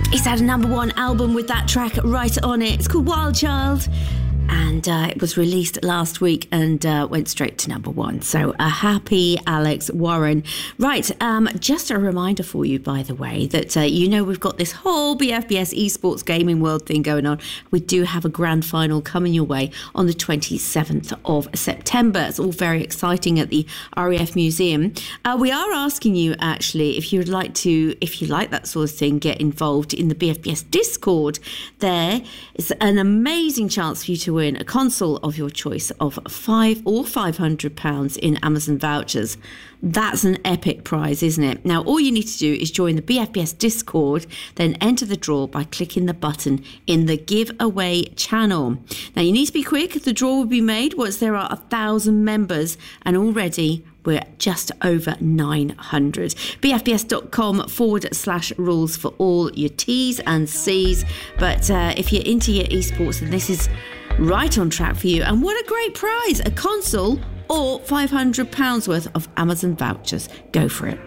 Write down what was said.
He's had a #1 album with that track right on it. It's called Wild Child. And it was released last week and went straight to #1. So a happy Alex Warren. Right, just a reminder for you, by the way, that we've got this whole BFBS esports gaming world thing going on. We do have a grand final coming your way on the 27th of September. It's all very exciting at the RAF Museum. We are asking you, actually, if you like that sort of thing, get involved in the BFBS Discord. There is an amazing chance for you to win a console of your choice of £500 in Amazon vouchers. That's an epic prize, isn't it? Now, all you need to do is join the BFBS Discord, then enter the draw by clicking the button in the giveaway channel. Now, you need to be quick. The draw will be made once there are 1,000 members, and already we're just over 900. BFBS.com/rules for all your T's and C's. But if you're into your esports, then this is right on track for you. And what a great prize, a console or £500 worth of Amazon vouchers. Go for it.